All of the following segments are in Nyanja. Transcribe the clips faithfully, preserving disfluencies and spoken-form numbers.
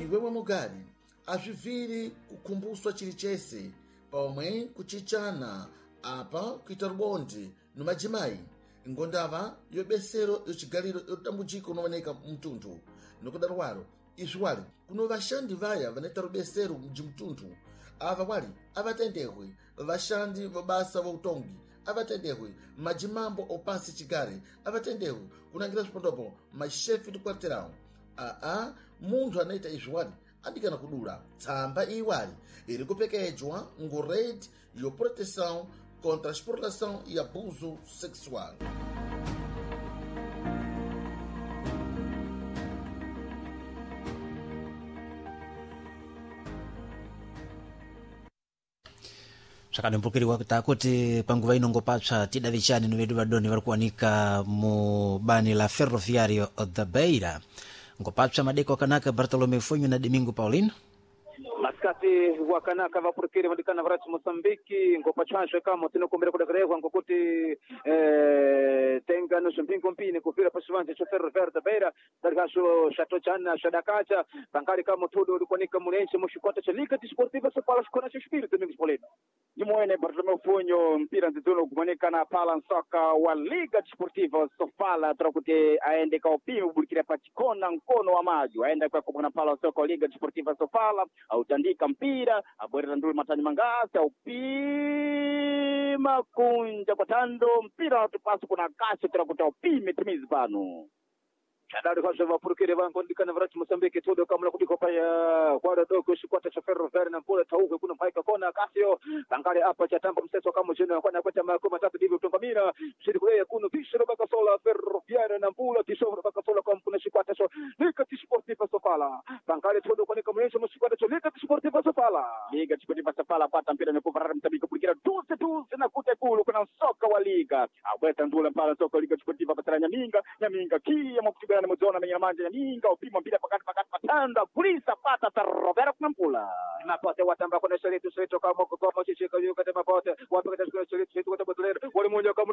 iwewe mugari azviviri kukumbuswa chiri chese pomwe kuchichana apa kuita rubondi nomadzimai ngondava yobesero yochigariro yotambudziko unooneka mumutundu. Nokudaro waro izvi wali kuno vashandi vaya vanoita rubesero mumutundu ava wali avatendehwe, vashandi vabasa vautongi avatendehwe, majimambo opasi chigare avatendehwe, kunangira zvipondopo mashefi ndi kwarterawo. Aa munthu anaita izvi wali andikana kudula tsamba iwali iri kupekedzwa ngorede yo proteção contra a exploração e abuso sexual. Zvakadembukirwa kuti panguva inongopatsva tidavichani novedu vadoni vari kuwanika mu bani la ferroviario da Beira. Ngopatsva madeko kanaka Bartolomeu Fonho na Domingo Paulino. Maskati wakanaka vapurukiri madikana varati Mozambiki ngopachwanjwe kama tinokumbira kudakarehwa ngokuti eh, tenga nozimpingo mpini kufira pa chivanza cha ferroviario da Beira darikaso chatochana chadakacha pankali kama tudo ulikuwanika mulense mushikota cha Liga Desportiva Sofala shikona cha Espírito Domingos Paulino. Jimoene Bartolomeu Fonho mpira nzizuno kumanika na pala nsoka wa Liga Desportiva Sofala turakuti aende ka upimi bulikira pachikona nkono wa maji aende kwa kumana pala nsoka wa Liga Desportiva Sofala au tandika mpira abwerera nduli matani mangasa upima kunja kwa tando mpira watupasi kuna kasi turakuti upime timizi pano. Chadari kwa shava purukire vangu ndikana varati Mozambiki todo kamula kudiko paya kwa doko shikwata cha ferroviario na mpula tauke kuna maika kona kasio tangale hapa cha tambo mseso kama jina kwa na kwata makoma matatu ndivyo tukamira shiri kule kuno tishiro baka sola ferroviario na mpula tishoro baka sola kwa kuna shikwata so Liga Desportiva Sofala tangale todo kwa nika mwenye shikwata cho Liga Desportiva Sofala Liga Desportiva Sofala pata mpira na kuvarara Mozambiki purukira tuze tuze na kute kulu kuna soka wa Liga aweta ndula mpala soka Liga Desportiva patara nyaminga nyaminga kia mokutiga na mzona menya manja ya minga upima mpira pakati pakati patanda kulisa pata tarrovera kunampula mapote watamba kona sharitu sharitu kama kukoma chichika yuka tema pote wapika tashkuna sharitu sharitu kata batulero wali mwenye kama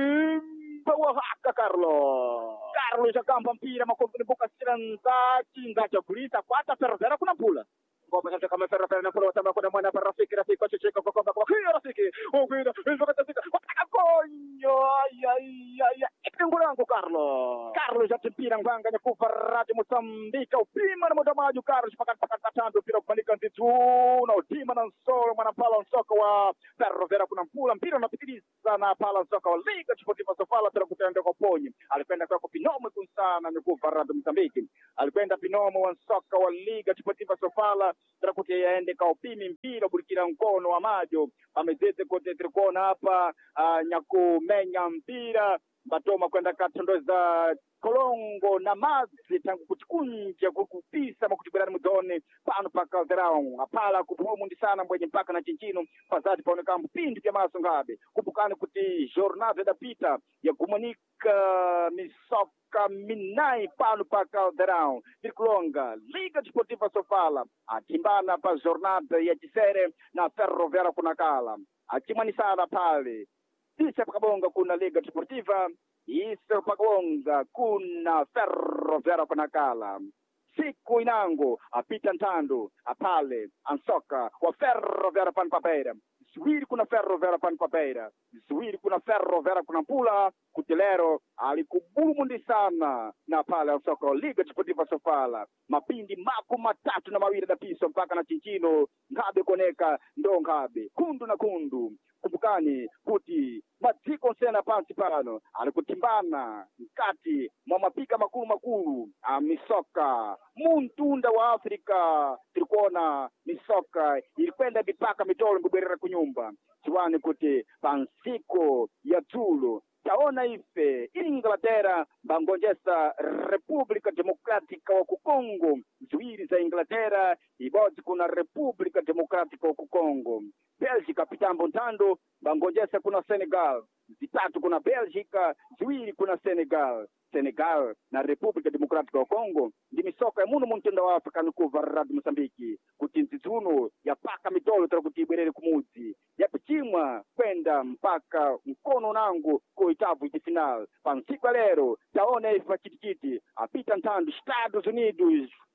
nusimba wa haka Carlo Carlo chakamba mpira makompuni buka siranza chinga cha kulisa pata tarrovera kunampula kwa sasa kama ferroviario na pula watamba kona mwana para rafiki rafiki kwa chichika kwa kwa kwa kia rafiki ukida hizo kata sika wataka konyo ya ya ya ipengurangu Carlo Carlo já tempira nganga na kufarati Mozambika upima na mudamaju Carlos pakati pakati patando pira kumanika ndituna utima na nsolo mwana pala nsoko wa ferroviario kuna mpula mpira unapitiliza na pala nsoko wa Liga Desportiva Sofala tira kutenda kwa ponyi alipenda kwa kupinomo kunsana na kufarati Mozambiki alipenda pinomo wa nsoko wa Liga Desportiva Sofala tira kutia ende kwa upimi mpira bulikira nkono wa majo amezeze kote trikona hapa uh, nyaku menya mpira batoma kwenda katondoza kolongo na mazi tangu kutikunja kukupisa makutibirani mudone pano paka verao apala kupumundi sana mbwenye mpaka na chinchino pazati paone kambu pindi pya maso ngabe kupukani kuti jornada da pita ya kumanika misoka minai pano paka verao virkulonga Liga Desportiva Sofala atimbana pa jornada ya chisere na ferroviario kunakala achimani sana pale Tisa pakabonga kuna Liga Desportiva, Iso pakabonga kuna ferroviario kunakala. Siku inango, apita ntando, apale, ansoka, wa ferroviario pan papeira. Zwiri kuna ferroviario pan papeira. Zwiri kuna ferroviario kuna mpula, kutilero, alikubumundi sana, na pale ansoka, Liga Desportiva Sofala. Mapindi maku matatu na mawiri da piso mpaka na chinchino, ngabe koneka, ndo ngabe, kundu na kundu. Kumbukani kuti matiko sena pansi pano alikutimbana mkati mwa mapika makulu makulu a misoka muntunda wa Afrika tulikuona misoka ilikwenda mipaka mitolo mbwerera kunyumba chiwani kuti pansiko ya tulo taona ife Inglaterra bangonjesa Republika Demokratika wa Kongo ziwiri za Inglaterra ibodzi kuna Republika Demokratika wa Kongo Belgica pitambo ntando bangonjesa kuna Senegal zitatu kuna Belgica ziwiri kuna Senegal Senegal na Republika Demokratika wa Kongo ndi misoka ya muno muntunda wa Afrika nukuvaradi Mozambiki kuti nzizuno ya paka mitolo tara kuti ibwerere kumudzi ya pichimwa kwenda mpaka mkono nangu kuitavu iti final pansiku lero taona ifa chitikiti apita ntando Estados Unidos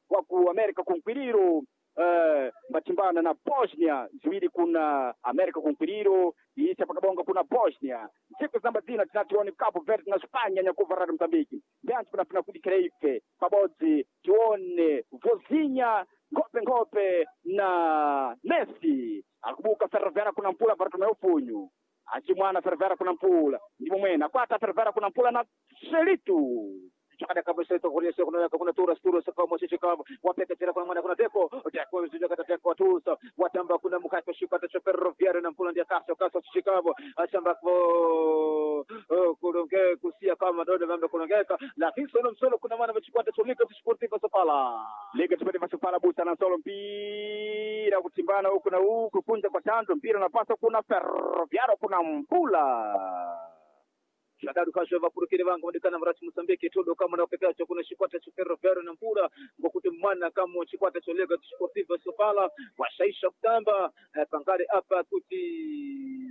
waku Amerika Kumkwiriro Uh, matimbana na Bosnia ziwili kuna Amerika Kumkwiriro iisa pakabonga kuna Bosnia siku zamba zina tinationi Cabo Verde na Spanya nyakuva rada Mozambiki bianchi kuna fina kudi Kreife pabodzi tione Vozinha ngope ngope na Messi akubuka Ferroviária kuna mpula Bartomeu Funho achimwana Ferroviária kuna mpula ndimo mwena kwata Ferroviária kuna mpula na Selitu chakada kabisa to kuria kuna kuna tura tura saka moshi chika wapeka tena kuna mwana kuna deko deko zija kata deko tusa watamba kuna mukata shikata cha Ferroviária na mpula ndia kaso kaso chikabo achamba ko kulonge kusia kama dode mambe kulongeka lakini solo solo kuna mwana mchikwata cholika sportiva sopala liga sportiva sopala busa na solo mpira kutimbana huko na huko kunja kwa tando mpira napasa kuna Ferroviária kuna mpula Shadadu kasho vapurukiri vangu ndikana mrachi Mozambiki todo kama na pekea kuna shikwata cha Ferroviária na mpura ngokuti mwana kama shikwata cha Liga Sportiva Sofala washaisha kutamba eh, pangare hapa kuti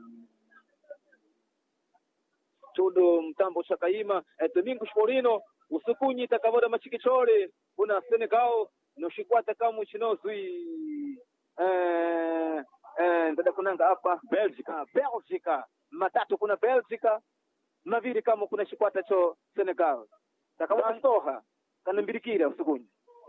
todo mtambo cha kaima eh, Domingo Sporino usukunyi takavoda machikichore kuna Senegal no shikwata kama chinozui eh eh ndada kunanga hapa Belgica Belgica matatu kuna Belgica maviri kama kuna shikwata cho Senegal takama stoha kana mbirikira usukunyi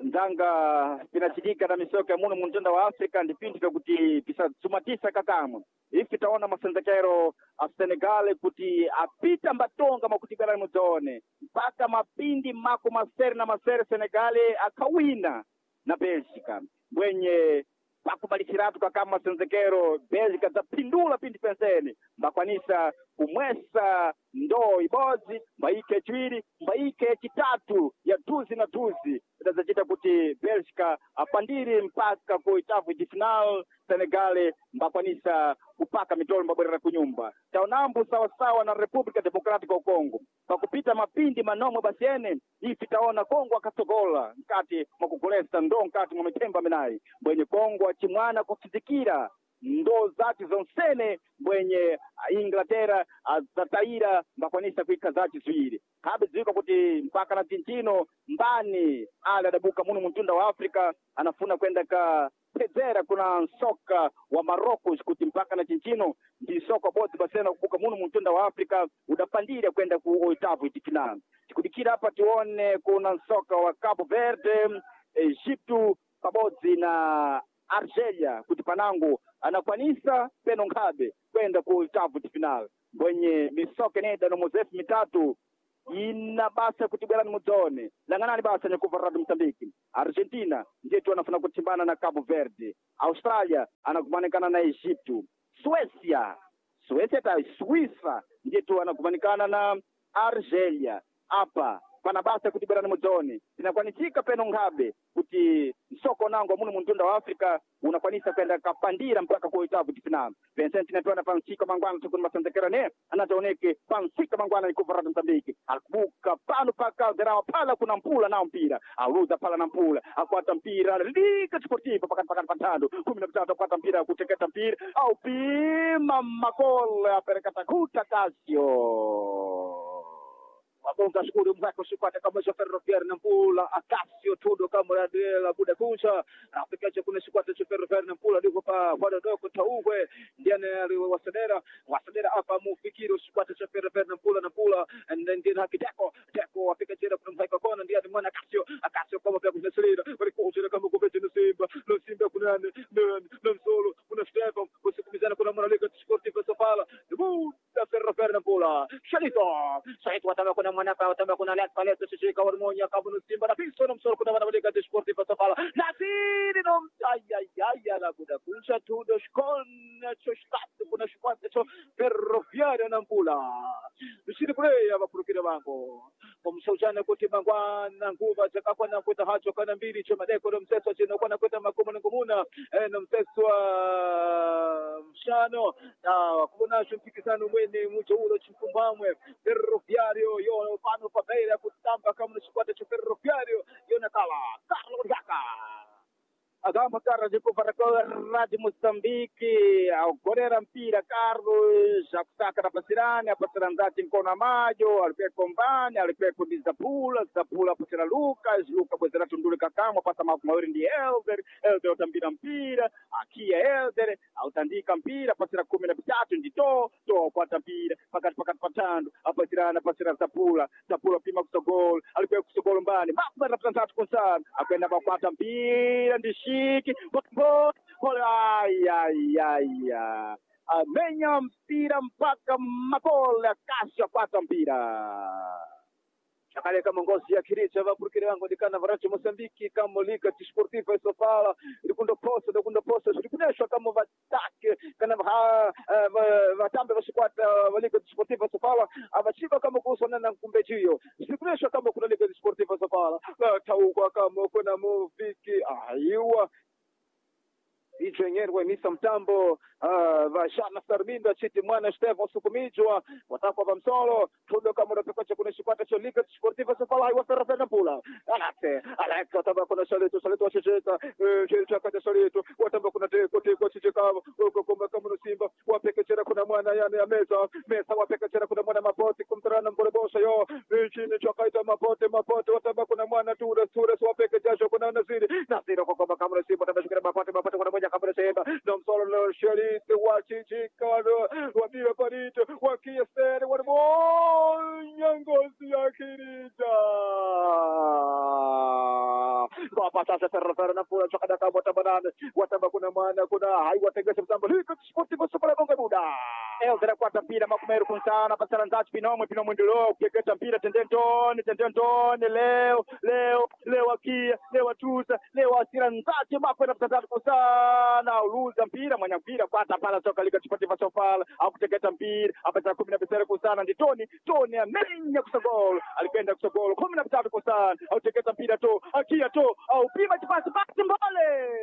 ndanga pinachidika na misoka muno munjanda wa Afrika ndipindi kuti pisa sumatisa kakamo ifi taona masenzekero a Senegal kuti apita mbatonga makuti gara muzone mpaka mapindi mako maseri na maseri Senegal akawina na Belgica mwenye pakubalikiratu kakama masenzekero Belgica zapindula pindi penseni mbakwanisa kumwesa ndoo ibozi mbaike chwiri mbaike chitatu ya tuzi na tuzi itazajita kuti Belgica apandiri mpaka kuitavu final Senegal mbakwanisa kupaka mitolo mbabwerera kunyumba taonambu sawa sawa na Republika Demokratika ya Kongo pakupita mapindi manomo basiene ifi taona Kongo akasogola nkati makugolesa ndo nkati mwametemba minayi mwenye Kongo achimwana kufizikira ndo zati zonsene mwenye Inglaterra azataira mbakwanisa kuika zati zuiri kabe zuika kuti mpaka na tintino mbani ala adabuka munu mtunda wa Afrika anafuna kwenda ka pezera kuna soka wa Maroko kuti mpaka na tintino ndi soka bodi basena kubuka munu mtunda wa Afrika udapandira kwenda ku oitavu itikina tikudikira hapa tuone kuna soka wa Cabo Verde Egyptu pabodzi na Argelia kuti panangu anakwanisa peno ngabe kwenda ku tavu final mwenye misoke neda no Mozef mitatu ina basa kutibera ni muzone langana ni basa nyakuva radu Mozambiki Argentina njetu anafuna kutimbana na Cabo Verde Australia anakumanikana na Egyptu Suecia Suecia ta Suiza njetu anakumanikana na Argelia hapa pana basa kutibera ni muzone inakwanisika peno ngabe kuti soko nango munu mundunda wa Afrika unakwanisa kwenda kapandira mpaka kwa itabu final Vincent natona pansika mangwana tukuni masenzekera ne anataoneke pansika mangwana ni kuvarada Mozambiki akubuka panu paka derawa pala kuna mpula na mpira aluza pala na mpula akwata mpira Liga Sportiva pakati pakati patando kumi na vitatu akwata mpira kuteketa mpira au pima makola aperekata kuta Casio Wabonga shukuru mwako shikwata kama cha Ferroviária na mpula Acasio tudo kama la de la buda kuncha Afrika cha kuna shikwata cha Ferroviária na mpula ndiko pa kwa doko tauwe ndiane wasadera wasadera hapa mufikiri shikwata cha Ferroviária na mpula na mpula ndiye hakiteko teko Afrika cha kuna mhaika kona ndiye mwana Acasio Acasio kama pia kuna selera walikuja kama kubeti na Simba no Simba kuna no solo kuna Stefan kusikumizana kuna mwana Liga Sportiva Sofala buda Ferroviária na mpula Shalito Shalito watama kuna mwana pa watamba kuna lek pale tushika hormonia kabunu Simba na piso no msoro kuna mwana Liga Sportiva Sofala nasiri no ay ay ay la buda kuncha tudo shkona cho stat kuna shikwata cho Ferroviária na mpula bishiri kule ya bapurukira bango kumshaujana kuti mangwana nguva chakakwa na kuta hacho kana mbili cho madeko no mseso chino kwa na kuta makumu ngumuna eh no mseso mshano na kuna shumpikisano mwene mucho ulo chikumbamwe Ferroviária yo pano pabeira kutamba kama shikwata cho Ferroviária yo nakala Carlos Gaka agamba Carlos para Rádio Moçambique agora mpira Carlos akusaka na pasirani apasira nzati nkona majo alipe kombani alipe kudiza pula zapula apasira Lucas Lucas bwezera tundule kakamo pasa mafu mawiri ndi Elder Elder utambira mpira akia Elder autandika mpira pasira kumi na bitatu ndi to to kwata mpira pakati pakati patando apasira na pasira zapula zapula pima kusogol alipe kusogol mbani mafu na tatu konsana akwenda bakwata mpira ndi shiki bot bot ay ay ay amenya mpira mpaka makola akasha kwata mpira Chakale kama ngozi ya kiricha vapurukire wangu ndikana varacho Mozambiki kama liga desportiva iso fala ilikundo posa ilikundo posa ilikunesha kama vatake kana va vatambe vasikwata liga desportiva iso fala avachika kama kusona na kumbejiyo ilikunesha kama kuna liga desportiva iso fala tauko kama kuna moviki aiwa icho yenyewe misa mtambo vashana Sarmindo chiti mwana Stefan Sukumijwa watapa vamsolo tudo kama unapekacha kuna shikwata cho liga sportiva sofala iwa ferrafena pula alate alate watamba kuna salito salito wachecheta cheta kata salito watamba kuna teko teko chicheka uko kama kama Simba wapekechera kuna mwana yani ya meza meza wapekechera kuna mwana mapoti kumtarana mbolebosha yo chini chakaita mapote mapote watamba kuna mwana tura tura wapekechasho kuna naziri naziri kwa kama kama Simba tabashikira mapote mapote kuna moja kama Simba nomsolo lo sheri wachichikano wabira parito wakiestere wanamonya ngozi ya kirita Bapa sasa terfera na pula chakada kama watabanana watamba kuna mwana kuna hai wategesa mtambo hiko sportivo super bonga buda Elder kwata mpira makumeru kunsana pasara nzati pinomo pinomo ndilo keketa mpira tendentoni tendentoni leo leo leo akia leo atusa leo asira nzati makwe na mtandatu kusana uluza mpira mwanya mpira kwata pala soka liga sportiva sofala au kuteketa mpira apata kumi na bisere kusana ndi Tony Tony amenya kusogol alipenda kusogol kumi na bitatu kusana au teketa mpira to akia to au pima kipasi basi mbole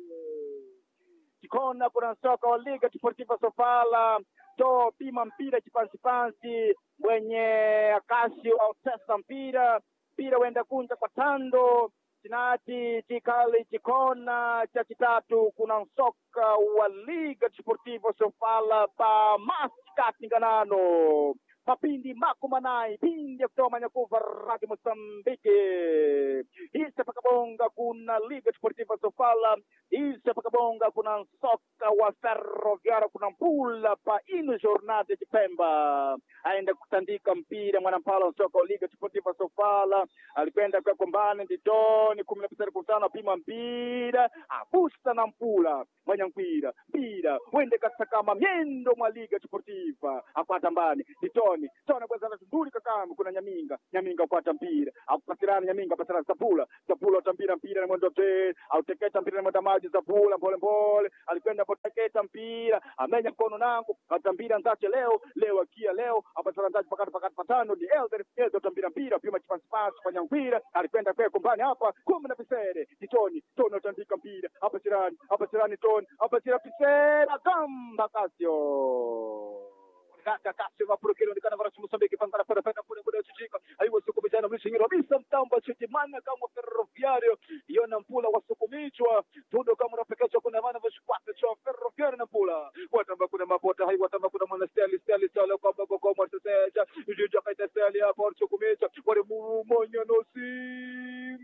Kikona kuna soka wa liga sportiva sofala to pima mpira kipansi pansi mwenye akasi au tesa mpira mpira wenda kunja kwa tando Sinati chikali chikona cha chitatu kuna soka wa liga sportivo sofala pa maskati nganano papindi makumanai pindi ya kutoa manyakuva Rádio Moçambique isa pakabonga kuna liga sportiva sofala isa pakabonga kuna soka wa Ferroviário kuna mpula pa ino jornada de Pemba aenda kutandika mpira mwanampala soka wa liga sportiva sofala alipenda kwa kombane nditoni kumi na bisari kusana pima mpira abusta na mpula mwanya mpira mpira wende katakama miendo mwa liga sportiva akwata mbani nditoni Tona kwa zana tunduri kakamu kuna Nyaminga Nyaminga kwata mpira au pasirani Nyaminga pasira Zapula Zapula utambira mpira na mwendo te au teketa mpira na mwendo maji Zapula mbole mbole alikwenda poteketa mpira amenya mkono nangu atambira nzache leo leo akia leo apasira nzache pakati pakati patano ni Elder Elder utambira mpira pima chipansi pasi kwa mpira alikwenda kwa kumbani hapa kumi na bisere Titoni Toni utandika mpira hapa sirani hapa sirani Toni hapa sirani pisera gamba kasio Kaka kasi vapurukiro ndikana varacho Moçambique pangana para para pura pura chichika aiwa sukumijana mlishingira bisa mtamba chitimana kama Ferroviário yona mpula wasukumichwa tundo kama unapekeshwa kuna maana vishkwata cha Ferroviário na mpula watamba kuna mapota hai watamba kuna mwana steli steli sala kwa baba kwa mwana seja jija kaita steli hapo sukumichwa wale mumonya no sim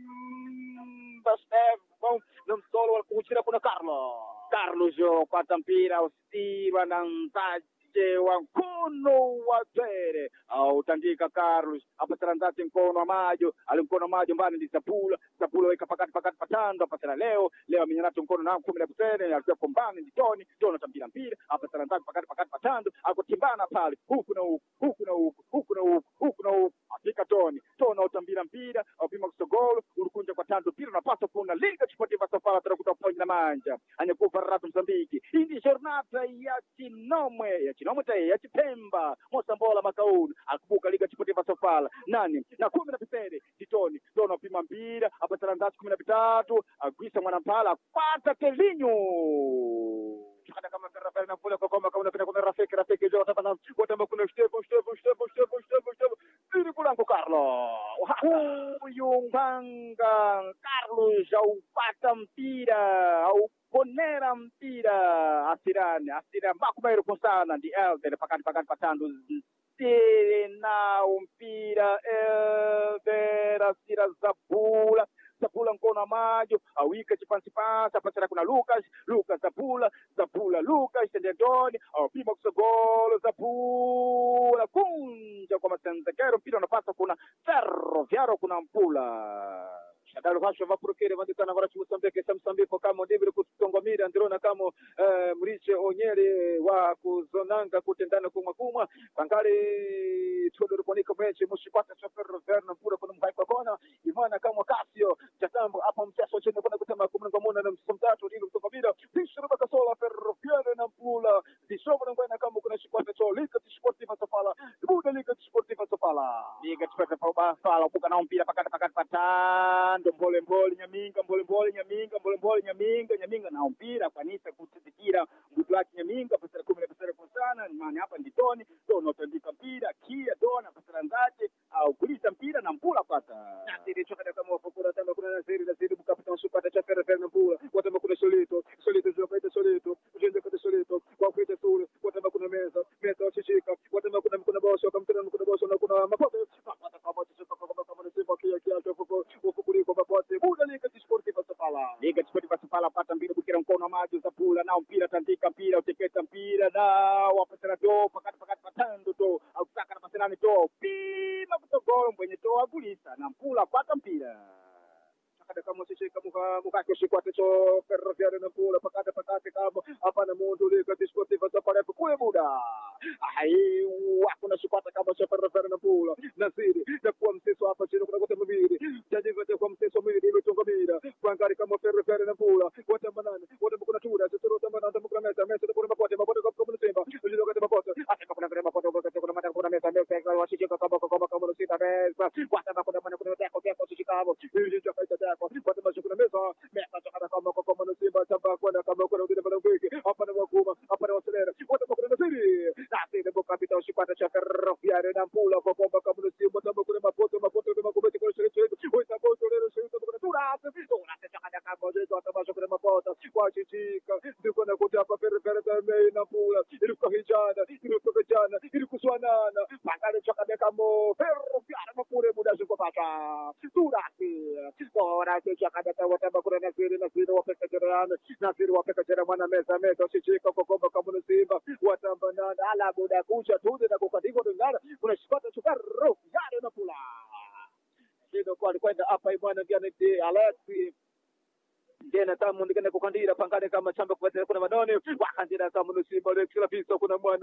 bastef bom nam solo wal kuchira kuna Carlos Carlos jo kwa tampira ustiva na ntaji wa mkono wa tere au tandika Carlos hapa tarandati mkono wa majo alimkono majo mbani ndi Zapula Zapula weka pakati pakati patando hapa tena leo leo minyanato mkono na kumi na kusene alikuwa kombani ndi Toni Toni tambira mpira hapa tarandati pakati pakati patando akotimbana pale huku na huku huku na huku huku na huku huku na huku afika Toni Toni utambira mpira au pima kusogolo ulikunja kwa tando mpira unapaswa kuna liga sportiva sofala tarakuta point na manja anyakuva Rádio Moçambique indi jornada ya chinomwe ya chinomwe tae ya Chipemba Mosambola Makauni akubuka liga sportiva sofala nani na kumi na bisere Titoni Toni pima mpira hapa tarandati kumi na bitatu agwisa mwanampala pata kelinyo Chukada kama Ferroviário na pula kwa kama kama kuna Rafiki Rafiki jo watapana watamba kuna Stefan Stefan Stefan Stefan Stefan Stefan Franco Carlos. Huyu Nganga Carlos aupata mpira, auponera mpira asirani, asira makumairo kusana ndi Elder pakati pakati patandu tena mpira Elder asira Zabula Zabula nkona majo awika chipansi pasa pasara kuna Lucas Lucas Zabula Zabula Lucas tendedoni awapima kusogolo Zabula kunja kwa Masenzekero mpira unapasa kuna Ferroviário kuna Mpula Shadalo Vasco vapurukire vandikana vara chimusambeke samsambiko kama ndivyo kutongomira ndirona kama uh, Mriche Onyele wa kuzonanga kutendana kumwa kumwa pangale tudoro konika mechi mushipata cha Ferroviário na Mpula kuna mhaiko kona imana kama Casio chatambo hapa mchezo chini kuna kusema kumna kumona na msomtatu ndivyo kutongomira bisho baka sola Ferroviário na Mpula dishomo na ngwana kama kuna shipata cha Liga Sportiva Sofala Buda Liga Sportiva Sofala Liga Sportiva Sofala buka na mpira pakati pakati patano mbole mbole Nyaminga mbole mbole Nyaminga mbole mbole Nyaminga Nyaminga na mpira kanisa kutitikira mtu wake Nyaminga pasara kumi na pasara kwa sana maana hapa nditoni ndio tandika mpira kia dona pasara nzaje au kulisa mpira na Mpula pata nasiri chokada kama wapokora tamba kuna nasiri nasiri mkapita usupata cha Ferroviário na Mpula watamba kuna Solito Solito zopaita Solito ujende kwa Solito kwa kuita Sule watamba kuna meza meza wachishika watamba kuna kuna boso kama kuna boso na kuna mapoto pata kama tishika kama kama ni sifa kia kia tofoko ufukuliko mapote Buda Liga Sportiva Sofala Liga Sportiva Sofala pata mbili bukira mkono maji Zabula na mpira tandika mpira uteketa mpira na wapatana do pakati pakati patando to au saka na pasenani to pima kutogolo mwenye to agulisa na Mpula pata mpira kada kama sisi kama muka keshikwate cho Ferroviário na Mpula pakati pakati kama hapa na Mundo Liga Sportiva Sofala kule Buda ai wako na shikwata kama cha Ferroviário na Mpula nasiri na kwa mseso hapa chini kuna kote mbili jadi vete kwa mseso mbili imetongomira kwangari kama Ferroviário na Mpula wote manane wote kuna tura sitoro tamana tamukura meta meta kuna mapote mapote kwa kuna Simba ndio kwa mapote hata kuna kuna mapote kwa kuna mata kuna meta meta kwa wasije kwa kama kama kama sita mesa wata kuna kuna kuna teko teko chikabo ndio kwa kaita teko wata mashu kuna mesa meta kwa kama kama kama Simba tamba kwa kama kuna ndio bado kwiki hapa na wakuma hapa na waselera wote kuna nasiri nasiri kwa kapita ushipata cha Ferroviário na Mpula kwa kwa kama Simba tamba kuna mapote mapote kwa kubeti kwa shirika wote mapote leo shirika kuna tura tura chakada kama ndio hata kuna mapote kwa chichika ndiko na kuta hapa Ferroviário na Mpula ilikuwa hijana ilikuwa jana ilikuwa swanana pangale chakada kama Ferroviário na Mpula muda ziko pata tura ora chakada kwa tamba kuna nasiri nasiri wapeka jirani nasiri wapeka jirani mwana mesa mesa chichika kwa kwa kama Simba watamba nana ala buda kucha tude na kukadiko ngara kuna shikota cha Ferroviário na Mpula ndio kwa kwenda hapa ibwana ndio ni Alex Jena tamu ndikane kukandira pangane kama chamba kwa kuna madoni wakandira kama Simba Rex la pista kuna mwana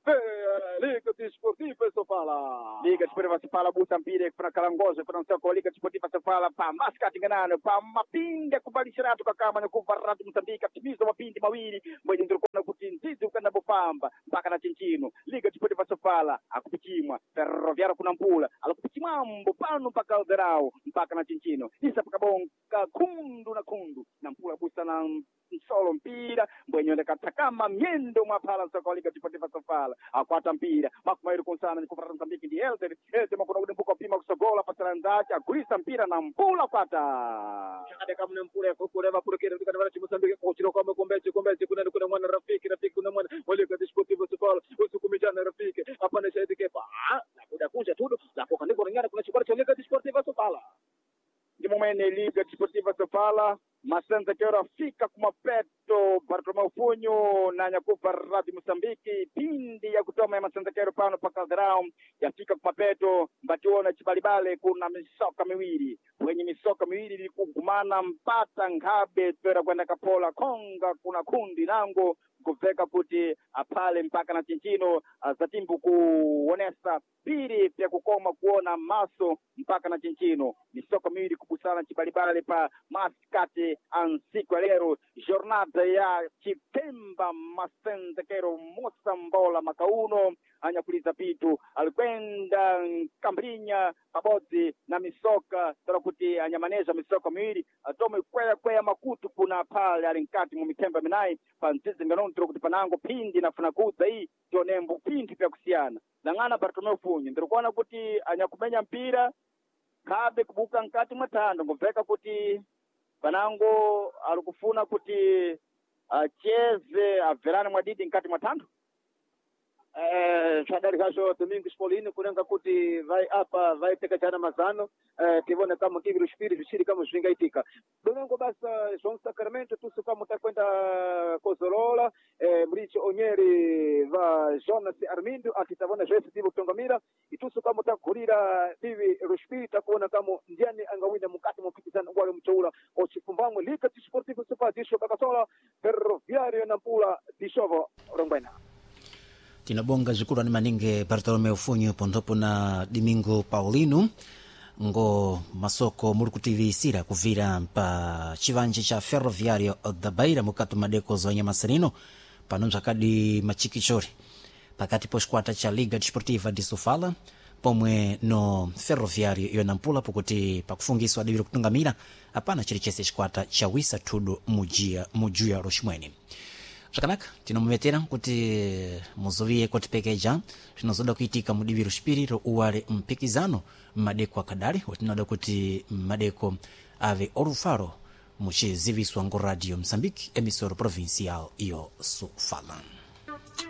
Liga Sportiva Sofala Liga Sportiva Sofala buta mpire kuna kalangozo kuna msako Liga Sportiva Sofala pa maskati ganano pa mapinga kubalishana tukakama na kuvaratu mtandika timizo mapindi mawili mwenye ndio kuna kutinzizi ukana bofamba mpaka na chinchino Liga Sportiva Sofala akupichimwa Ferroviário kuna Mpula alakupichimwa mbopano mpaka udharau mpaka na chinchino isa pakabonga kundu na kundu na Mpula busa na msolo mpira mwenye ndeka kama miendo mapala soko Liga Sportiva Sofala akwata mpira makumairu konsana ni kufarata Mozambique ndi Elder Elder makuna udembuka pima kusogola pasara ndacha kulisa mpira na Mpula kwata chakade kama na Mpula kukureva kurekera ndika ndara Mozambique kuchiro kama kombeche kombeche kuna kuna mwana rafiki rafiki kuna mwana Liga Sportiva Sofala usikumijana rafiki hapa na shaidi kepa na kuda kuja tudo na kwa ndiko ngana kuna chibara cha Liga Sportiva Sofala de momento Liga Sportiva Sofala Masenzekero afika kumapeto Bartolomeu Funyo na nyakupa Radi Mozambique pindi ya kutoma ya Masenzekero pano paka ground yafika kumapeto mbatuona chibalibale kuna misoka miwili wenye misoka miwili likukumana mpata ngabe twera kwenda kapola konga kuna kundi nango kuveka kuti apale mpaka na chinchino zatimbu kuonesa pili pia kukoma kuona maso mpaka na chinchino misoka miwili kubusana chibalibale pa maskati ansiku lero jornada ya Chipemba Masenzekero Mosambola Makauno anyakuliza pitu alikwenda Kambrinya pabodzi na misoka tarakuti anyamaneza misoka miwili atome kwea kwea makutu kuna pale alinkati mu mitemba minai panzizi ngano tarakuti panango pindi na funakuza hii tionembo pinti pya kusiyana nang'ana Bartomeu Funyu ndirikuona kuti anyakumenya mpira kabe kubuka nkati mwatando ngobveka kuti panango alikufuna kuti acheze abverane mwadidi nkati mwatando. Eh, chadari kacho Domingos Paulino kurenga kuti vai apa vai tekachana mazano eh, tivone kama kiviro shpiri vishiri kama zvingaitika Domingo basa João Sacramento tusu kama takwenda kozolola eh, mrichi onyeri va Jonas Armindo akitavona jesi tivo kutongamira itusu kama takurira tivi rushpiri takuona kama ndiani angawina mukati mpikizana wale mchoula ochifumbamwe lika tisportivo supa disho kakasola Ferroviario Nampula dishovo Rongwena. Tinabonga zikulani maninge Bartolomeu Funyu pondopo na Domingo Paulino ngo masoko muri kutivisira kuvira pa chivanji cha Ferroviario da Beira mukatu madeko zonye masarino pano mzakadi machikichori pakati poskwata cha Liga Desportiva de Sofala pomwe no Ferroviario iyo Nampula pokuti pakufungiswa diviro kutungamira apana chirichese chikwata cha wisa tudo mujia mujuya roshmweni. Sakanaka tinomumetera kuti muzoviye kuti pekeja zvinozoda kuitika mudiviro shpiriro uwale mpikizano madeko akadari watinoda kuti madeko ave orufaro muchiziviswa ngo Radio Mozambique emissora provincial iyo Sofala.